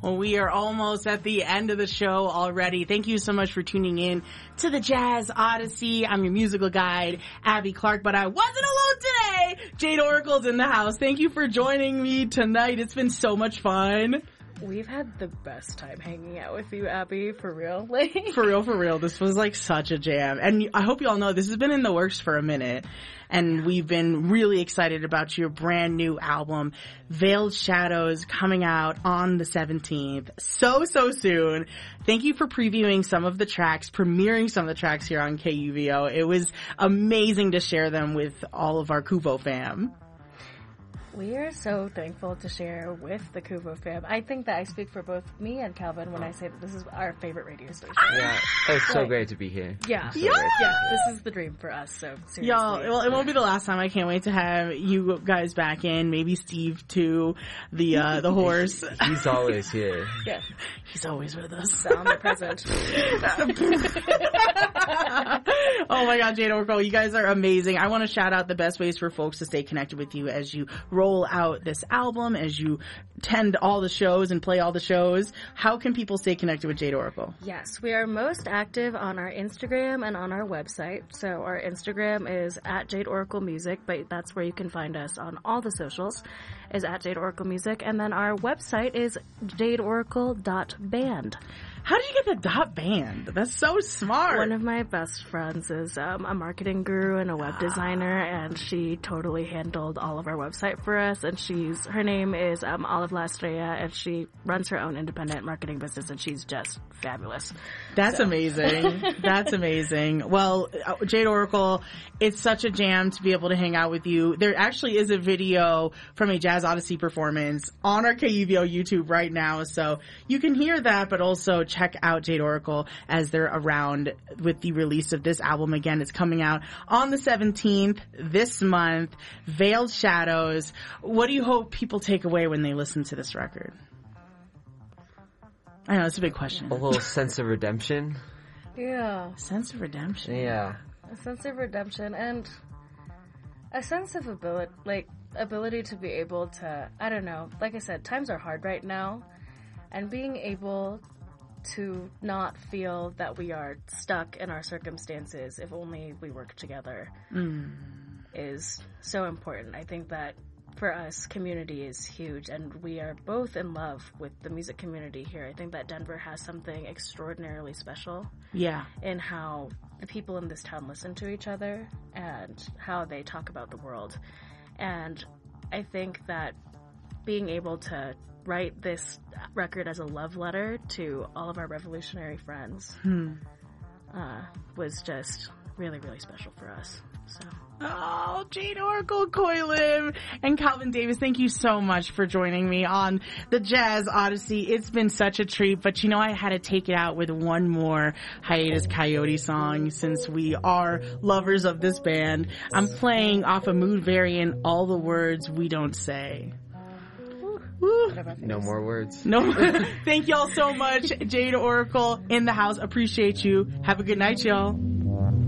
Well, we are almost at the end of the show already. Thank you so much for tuning in to the Jazz Odyssey. I'm your musical guide, Abby Clark, but I wasn't alone today. Jade Oracle's in the house. Thank you for joining me tonight. It's been so much fun. We've had the best time hanging out with you, Abby, for real. For real. This was like such a jam. And I hope you all know this has been in the works for a minute. And we've been really excited about your brand new album, Veiled Shadows, coming out on the 17th. So soon. Thank you for previewing some of the tracks, premiering some of the tracks here on KUVO. It was amazing to share them with all of our Kuvo fam. We are so thankful to share with the Kuvo fam. I think that I speak for both me and Calvin when I say that this is our favorite radio station. Yeah, it's so great to be here. Yeah, so this is the dream for us, so seriously. Y'all, well, it won't be the last time. I can't wait to have you guys back in. Maybe Steve too, the horse. He's always here. Yeah. He's always with us. Omnipresent. Oh my God, Jade Oracle, you guys are amazing. I want to shout out the best ways for folks to stay connected with you as you roll out this album, as you attend all the shows and play all the shows. How can people stay connected with Jade Oracle? Yes, we are most active on our Instagram and on our website. So our Instagram is at Jade Oracle Music, but that's where you can find us on all the socials, is at Jade Oracle Music. And then our website is jadeoracle.band. How did you get the .band? That's so smart. One of my best friends is a marketing guru and a web designer, and she totally handled all of our website for us. And her name is Olive Lastrea, and she runs her own independent marketing business, and she's just fabulous. That's amazing. That's amazing. Well, Jade Oracle, it's such a jam to be able to hang out with you. There actually is a video from a Jazz Odyssey performance on our KUVO YouTube right now, so you can hear that, but also check out Jade Oracle as they're around with the release of this album. Again, it's coming out on the 17th this month, Veiled Shadows. What do you hope people take away when they listen to this record? I know, it's a big question. A little sense of redemption. Yeah. Sense of redemption. Yeah. A sense of redemption and a sense of ability to be able to, I don't know, like I said, times are hard right now, and being able to not feel that we are stuck in our circumstances if only we work together is so important. I think that for us, community is huge, and we are both in love with the music community here. I think that Denver has something extraordinarily special in how the people in this town listen to each other and how they talk about the world. And I think that being able to write this record as a love letter to all of our revolutionary friends was just really, really special for us. So. Oh, Jade Oracle, Koi Lim, and Calvin Davis, thank you so much for joining me on the Jazz Odyssey. It's been such a treat, but you know, I had to take it out with one more Hiatus Coyote song since we are lovers of this band. I'm playing off a mood variant, All the Words We Don't Say. Woo. No more words. No. Thank y'all so much. Jade Oracle in the house. Appreciate you. Have a good night, y'all.